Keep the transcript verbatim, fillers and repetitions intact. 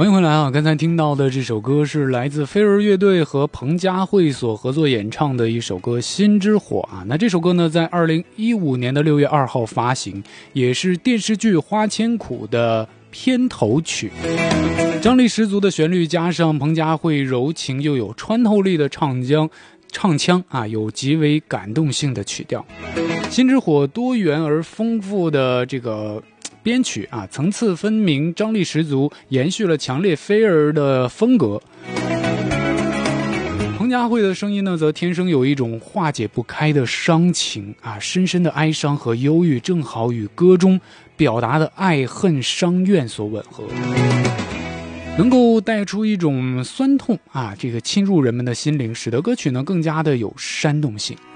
欢迎回来啊！刚才听到的这首歌是来自飞儿乐队和彭佳慧所合作演唱的一首歌《心之火》啊。那这首歌呢，在二零一五年的六月二号发行，也是电视剧《花千骨》的片头曲。张力十足的旋律加上彭佳慧柔情又有穿透力的唱腔，唱腔啊，有极为感动性的曲调。《心之火》多元而丰富的这个编曲啊，层次分明，张力十足，延续了强烈飞儿的风格。彭佳慧的声音呢，则天生有一种化解不开的伤情啊，深深的哀伤和忧郁，正好与歌中表达的爱恨伤怨所吻合，能够带出一种酸痛啊，这个侵入人们的心灵，使得歌曲呢更加的有煽动性。